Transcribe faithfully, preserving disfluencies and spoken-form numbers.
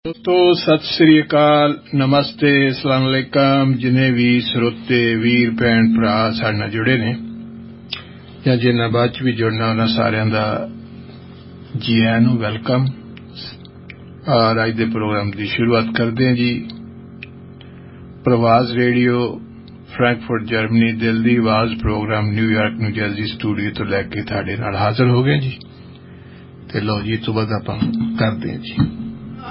तो सत श्री अकाल, नमस्ते, अस्सलाम वालेकुम। जिन्हें भी श्रोते वीर भैन भरा साडे नाल जुड़े ने या जिन्हां बाद च भी जुड़ना उन्हां सारिआं दा जी आयां नूं वेलकम। और अज दे प्रोग्राम की शुरुआत करते हैं जी। प्रवास रेडियो फ्रैंकफर्ट जर्मनी दिल दी आवाज़ programme New York new Jersey studio तो लैके तुहाडे नाल हाजिर हो गए जी। ते लो जी तो बाद आपां करते हैं जी।